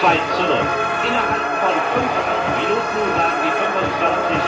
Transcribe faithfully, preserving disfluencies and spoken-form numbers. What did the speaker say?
zwei zu null. Innerhalb von fünfeinhalb Minuten waren die fünfundzwanzig